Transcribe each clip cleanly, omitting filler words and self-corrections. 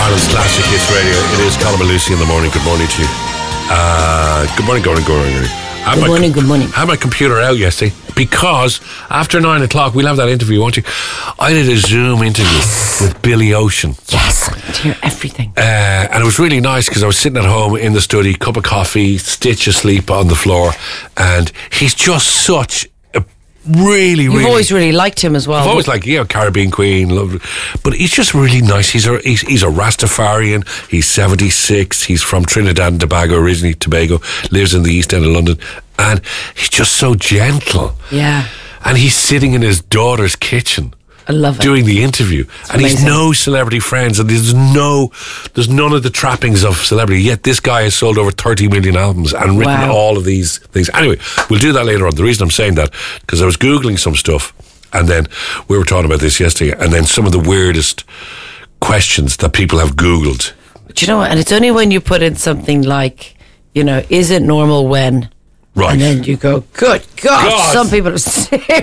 Ireland's Classic Hits Radio. It is Colin and Lucy in the morning. Good morning to you. Good morning, Good morning. I had my computer out yesterday because after 9 o'clock we'll have that interview, won't you? I did a Zoom interview with Billy Ocean. Yes, I could hear everything. And it was really nice because I was sitting at home in the study, cup of coffee, Stitch asleep on the floor, and he's just such a You've always really liked him as well. I've always liked, Caribbean Queen, but he's just really nice. He's a Rastafarian. He's 76. He's from Trinidad and Tobago, originally Tobago, lives in the East End of London, and he's just so gentle. Yeah. And he's sitting in his daughter's kitchen. I love it. Doing the interview. It's and amazing. He's no celebrity friends, and there's none of the trappings of celebrity, yet this guy has sold over 30 million albums and written all of these things. Anyway, we'll do that later on. The reason I'm saying that, because I was Googling some stuff, and then we were talking about this yesterday, and then some of the weirdest questions that people have Googled. Do you know what? And it's only when you put in something like, is it normal when... Right. And then you go, good God, some people have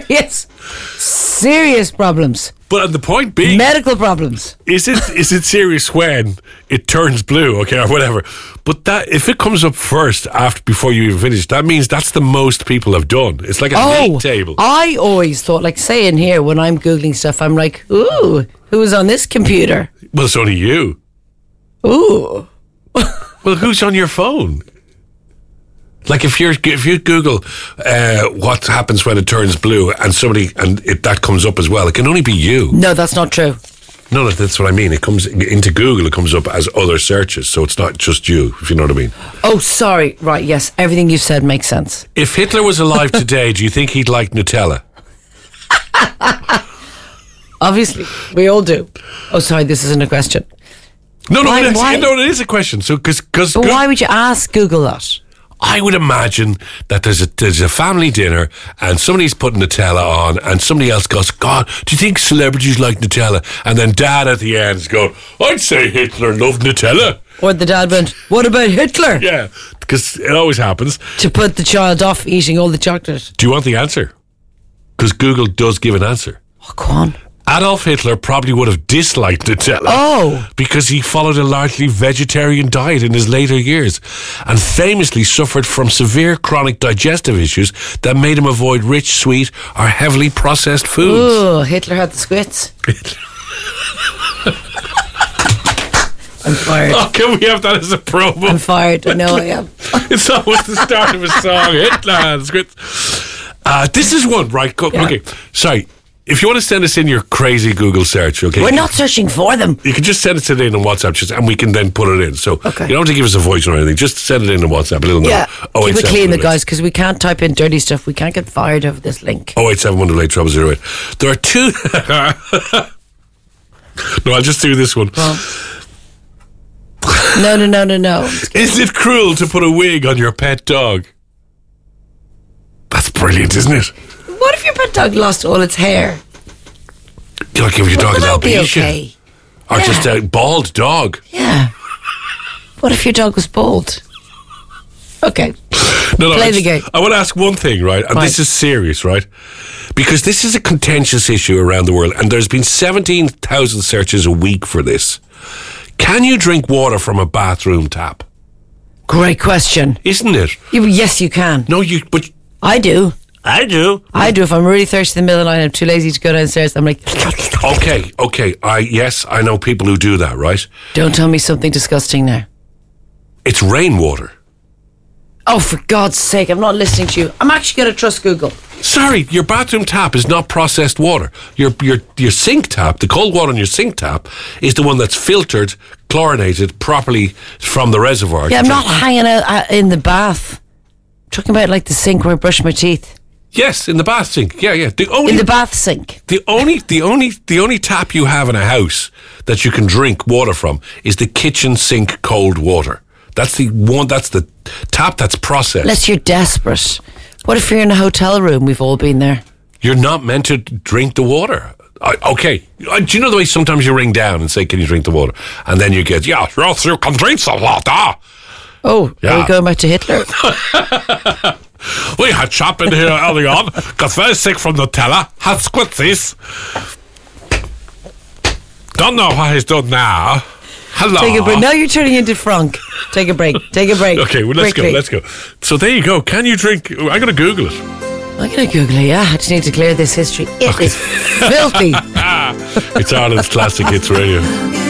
serious problems. But the point being... medical problems. Is it serious when it turns blue, okay, or whatever? But that if it comes up first, before you even finish, that means that's the most people have done. It's like a league table. I always thought, like, say in here, when I'm Googling stuff, I'm like, ooh, who's on this computer? Well, it's only you. Ooh. Well, who's on your phone? Like if you Google what happens when it turns blue and that comes up as well, it can only be you. No, that's not true. No, that's what I mean. It comes into Google, it comes up as other searches, so it's not just you, if you know what I mean. Oh, sorry. Right, yes, everything you said makes sense. If Hitler was alive today, do you think he'd like Nutella? Obviously, we all do. Oh, sorry, this isn't a question. No, it is a question. So, but why would you ask Google that? I would imagine that there's a family dinner and somebody's putting Nutella on and somebody else goes, God, do you think celebrities like Nutella? And then Dad at the end is going, I'd say Hitler loved Nutella. Or the dad went, what about Hitler? Yeah, because it always happens. To put the child off eating all the chocolate. Do you want the answer? Because Google does give an answer. Oh, go on. Adolf Hitler probably would have disliked Nutella. Oh. Because he followed a largely vegetarian diet in his later years and famously suffered from severe chronic digestive issues that made him avoid rich, sweet, or heavily processed foods. Oh, Hitler had the squits. I'm fired. Oh, can we have that as a promo? I'm fired. I know I am. It's always the start of a song. Hitler had the squits. This is one, right? Yeah. Okay, sorry. If you want to send us in your crazy Google search, okay? We're not searching for them. You can just send it in on WhatsApp, and we can then put it in. So you don't have to give us a voice or anything. Just send it in on WhatsApp. A little note. Yeah, keep it clean, the guys, because we can't type in dirty stuff. We can't get fired over this link. 087 There are two... No, I'll just do this one. Well, no. Is it cruel to put a wig on your pet dog? That's brilliant, isn't it? What if your pet dog lost all its hair? You don't give your dog an alopecia. Okay. Or just a bald dog. Yeah. What if your dog was bald? Okay. Play the game. I want to ask one thing, right? And this is serious, right? Because this is a contentious issue around the world, and there's been 17,000 searches a week for this. Can you drink water from a bathroom tap? Great question. Isn't it? Yes, you can. No, but... I do. I do. If I'm really thirsty in the middle of the night and I'm too lazy to go downstairs, I'm like... Okay. I know people who do that, right? Don't tell me something disgusting now. It's rainwater. Oh, for God's sake, I'm not listening to you. I'm actually going to trust Google. Sorry, your bathroom tap is not processed water. Your sink tap, the cold water in your sink tap, is the one that's filtered, chlorinated properly from the reservoir. Yeah, I'm not hanging out in the bath. I'm talking about like the sink where I brush my teeth. Yes, in the bath sink. Yeah. In the bath sink. The only tap you have in a house that you can drink water from is the kitchen sink cold water. That's the one. That's the tap that's processed. Unless you're desperate. What if you're in a hotel room? We've all been there. You're not meant to drink the water. Okay. Do you know the way sometimes you ring down and say, "Can you drink the water?" And then you get, "Yeah, yes, you can drink the water." Oh, are we going back to Hitler? We had chap in here early on, got very sick from Nutella, had squitsies. Don't know what he's done now. Hello. Take a break. Now you're turning into Frank. Take a break. Okay, well, let's go. So there you go. Can you drink? I'm going to Google it. I'm going to Google it, yeah. I just need to clear this history. It is filthy. It's Ireland's Classic Hits Radio.